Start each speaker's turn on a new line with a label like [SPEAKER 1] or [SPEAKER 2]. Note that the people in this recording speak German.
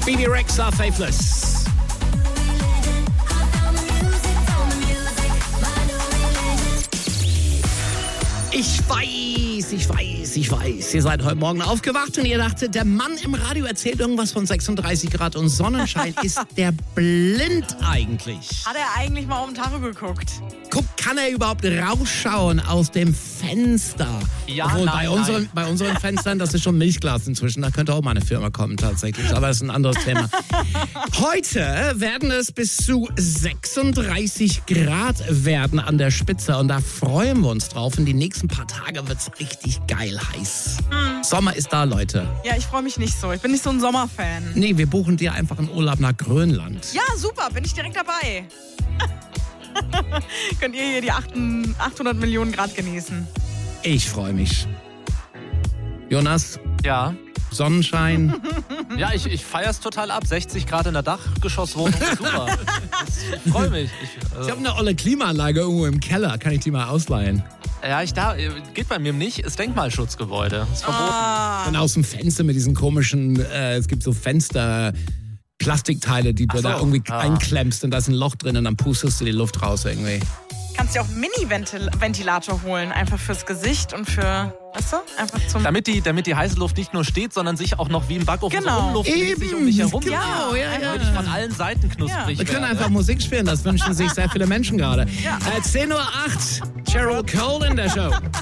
[SPEAKER 1] Phoebe Rexha, Faithless. Ich weiß. Ihr seid heute Morgen aufgewacht und ihr dachtet, der Mann im Radio erzählt irgendwas von 36 Grad und Sonnenschein. Ist der blind eigentlich?
[SPEAKER 2] Hat er eigentlich mal um den Tacho geguckt?
[SPEAKER 1] Kann er überhaupt rausschauen aus dem Fenster?
[SPEAKER 3] Ja,
[SPEAKER 1] Obwohl,
[SPEAKER 3] nein.
[SPEAKER 1] bei unseren Fenstern, das ist schon Milchglas inzwischen. Da könnte auch mal eine Firma kommen tatsächlich. Aber das ist ein anderes Thema. Heute werden es bis zu 36 Grad werden an der Spitze. Und da freuen wir uns drauf. In die nächsten paar Tage wird es richtig geil heiß. Sommer ist da, Leute.
[SPEAKER 2] Ja, ich freue mich nicht so. Ich bin nicht so ein Sommerfan.
[SPEAKER 1] Nee, wir buchen dir einfach einen Urlaub nach Grönland.
[SPEAKER 2] Ja, super. Bin ich direkt dabei. Könnt ihr hier die 800 Millionen Grad genießen.
[SPEAKER 1] Ich freue mich. Jonas,
[SPEAKER 3] Ja.
[SPEAKER 1] Sonnenschein.
[SPEAKER 3] Ja, ich feiere es total ab. 60 Grad in der Dachgeschosswohnung, super. Ich freue mich.
[SPEAKER 1] Ich habe eine olle Klimaanlage irgendwo im Keller. Kann ich die mal ausleihen?
[SPEAKER 3] Geht bei mir nicht. Ist Denkmalschutzgebäude. Ist verboten.
[SPEAKER 1] Und aus dem Fenster mit diesen komischen, es gibt so Fenster, Plastikteile, die du da irgendwie einklemmst und da ist ein Loch drin und dann pustest du die Luft raus irgendwie.
[SPEAKER 2] Kannst dir auch einen Mini-Ventilator holen, einfach fürs Gesicht und für, weißt du, einfach zum...
[SPEAKER 3] Damit die heiße Luft nicht nur steht, sondern sich auch noch wie im Backofen
[SPEAKER 2] Genau.
[SPEAKER 3] so rumluftmäßig um dich herum.
[SPEAKER 1] Genau, ja.
[SPEAKER 3] Damit ich von allen Seiten knusprig
[SPEAKER 1] Wir können
[SPEAKER 3] werde.
[SPEAKER 1] einfach Musik spielen, das wünschen sich sehr viele Menschen gerade. 10:08 Uhr, Cheryl Cole in der Show.